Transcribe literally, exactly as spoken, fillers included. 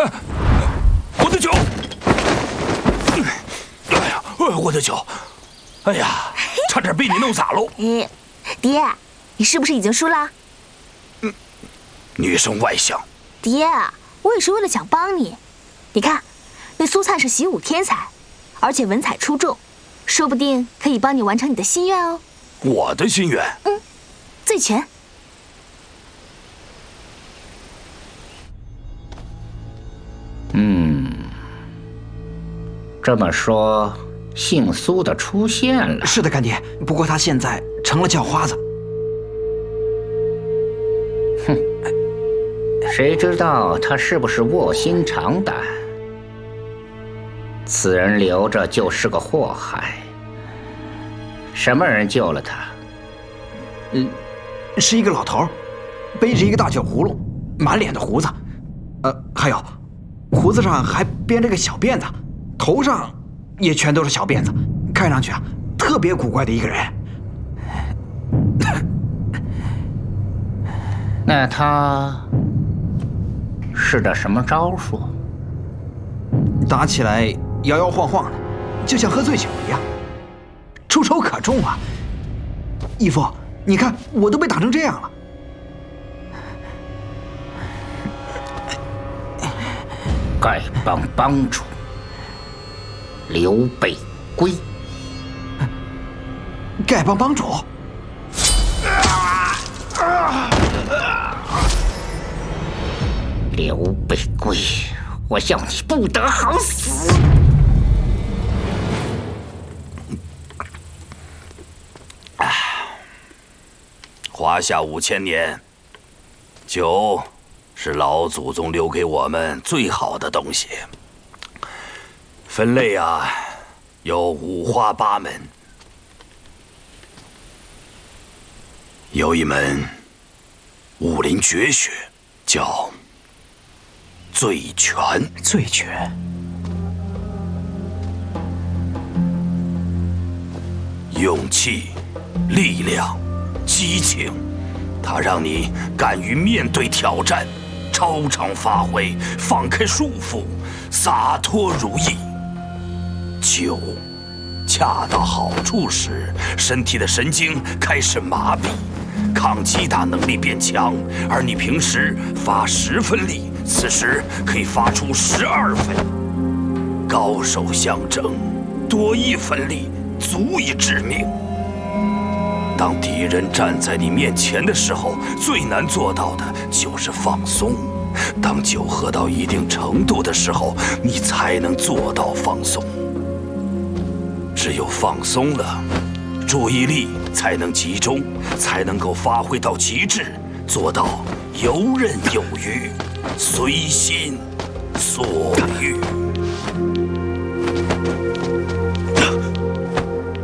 我的酒！哎呀，我的酒！哎呀，差点被你弄洒喽！ 哎，爹，你是不是已经输了？ 嗯，女生外向。 爹，我也是为了想帮你。你看，那苏灿是习武天才，而且文采出众，说不定可以帮你完成你的心愿哦。 我的心愿？ 嗯，醉拳。 嗯，这么说，姓苏的出现了。 是的，干爹。不过他现在成了叫花子。 哼，谁知道他是不是卧薪尝胆？此人留着就是个祸害。什么人救了他？ 嗯，是一个老头，背着一个大酒葫芦，满脸的胡子，呃，还有胡子上还编着个小辫子，头上也全都是小辫子，看上去啊特别古怪的一个人。 那他使的什么招数？ 打起来摇摇晃晃的，就像喝醉酒一样，出手可重啊！义父，你看我都被打成这样了。 丐帮帮主刘备归。 丐帮帮主。 刘备归，我要你不得好死！ 华夏五千年，酒是老祖宗留给我们最好的东西。分类啊，有五花八门，有一门武林绝学叫醉拳。 醉拳。 勇气、力量、激情，它让你敢于面对挑战，超常发挥，放开束缚，洒脱如意。酒，恰到好处时，身体的神经开始麻痹，抗击打能力变强，而你平时发十分力，此时可以发出十二分。高手相争，多一分力足以致命。当敌人站在你面前的时候，最难做到的就是放松。当酒喝到一定程度的时候，你才能做到放松。只有放松了，注意力才能集中，才能够发挥到极致，做到游刃有余，随心所欲。